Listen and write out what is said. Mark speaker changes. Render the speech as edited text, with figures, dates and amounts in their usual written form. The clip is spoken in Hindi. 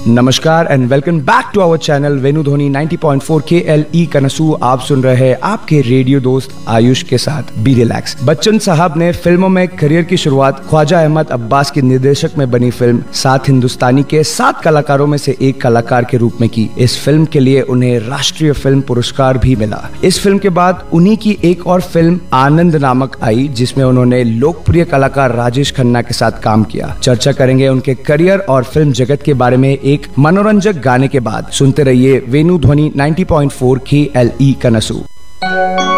Speaker 1: नमस्कार and welcome back to our channel Venu Dhoni 90.4 KLE कनसू। आप सुन रहे हैं आपके रेडियो दोस्त आयुष के साथ। Be relax. बच्चन साहब ने फिल्मों में करियर की शुरुआत ख्वाजा अहमद अब्बास की निर्देशक में बनी फिल्म 7 हिंदुस्तानी के 7 कलाकारों में से एक कलाकार के रूप में की। इस फिल्म के लिए उन्हें राष्ट्रीय फिल्म पुरस्कार भी मिला। इस फिल्म के बाद उन्हीं की एक और फिल्म आनंद नामक आई, जिसमें उन्होंने लोकप्रिय कलाकार राजेश खन्ना के साथ काम किया। चर्चा करेंगे उनके करियर और फिल्म जगत के बारे में एक मनोरंजक गाने के बाद। सुनते रहिए वेनु ध्वनि 90.4 KLE कनसू।